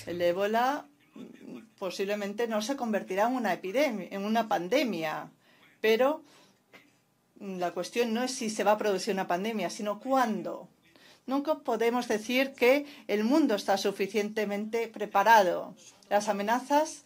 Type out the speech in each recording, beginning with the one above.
El ébola posiblemente no se convertirá en una epidemia, en una pandemia, pero la cuestión no es si se va a producir una pandemia, sino cuándo. Nunca podemos decir que el mundo está suficientemente preparado. Las amenazas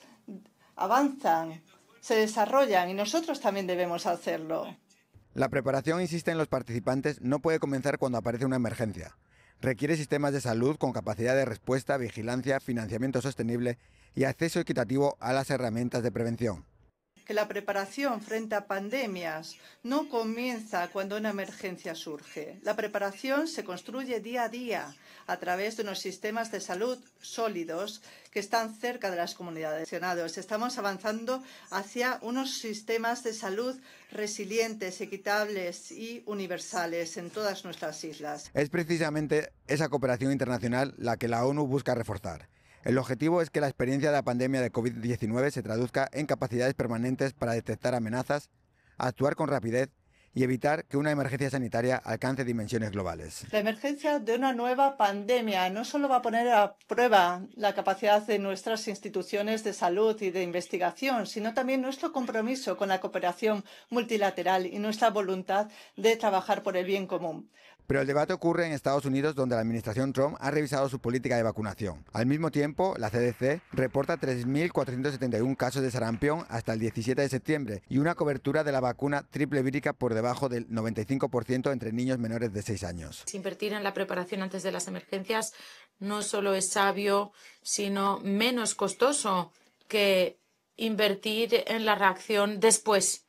avanzan, se desarrollan y nosotros también debemos hacerlo. La preparación, insisten los participantes, no puede comenzar cuando aparece una emergencia. Requiere sistemas de salud con capacidad de respuesta, vigilancia, financiamiento sostenible y acceso equitativo a las herramientas de prevención. Que la preparación frente a pandemias no comienza cuando una emergencia surge. La preparación se construye día a día a través de unos sistemas de salud sólidos que están cerca de las comunidades. Estamos avanzando hacia unos sistemas de salud resilientes, equitables y universales en todas nuestras islas. Es precisamente esa cooperación internacional la que la ONU busca reforzar. El objetivo es que la experiencia de la pandemia de COVID-19 se traduzca en capacidades permanentes para detectar amenazas, actuar con rapidez y evitar que una emergencia sanitaria alcance dimensiones globales. La emergencia de una nueva pandemia no solo va a poner a prueba la capacidad de nuestras instituciones de salud y de investigación, sino también nuestro compromiso con la cooperación multilateral y nuestra voluntad de trabajar por el bien común. Pero el debate ocurre en Estados Unidos, donde la administración Trump ha revisado su política de vacunación. Al mismo tiempo, la CDC reporta 3.471 casos de sarampión hasta el 17 de septiembre y una cobertura de la vacuna triple vírica por debajo del 95% entre niños menores de 6 años. Invertir en la preparación antes de las emergencias no solo es sabio, sino menos costoso que invertir en la reacción después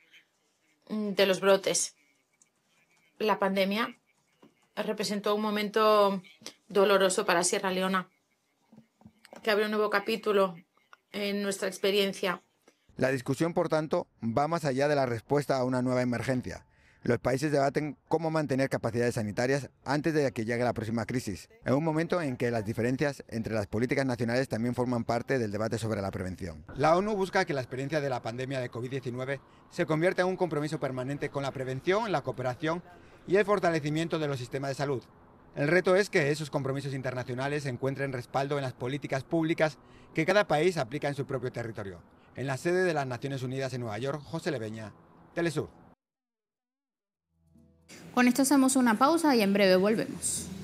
de los brotes. La pandemia representó un momento doloroso para Sierra Leona, que abre un nuevo capítulo en nuestra experiencia. La discusión, por tanto, va más allá de la respuesta a una nueva emergencia. Los países debaten cómo mantener capacidades sanitarias antes de que llegue la próxima crisis, en un momento en que las diferencias entre las políticas nacionales también forman parte del debate sobre la prevención. La ONU busca que la experiencia de la pandemia de COVID-19 se convierta en un compromiso permanente con la prevención, la cooperación y el fortalecimiento de los sistemas de salud. El reto es que esos compromisos internacionales encuentren respaldo en las políticas públicas que cada país aplica en su propio territorio. En la sede de las Naciones Unidas en Nueva York, José Leveña, Telesur. Con esto hacemos una pausa y en breve volvemos.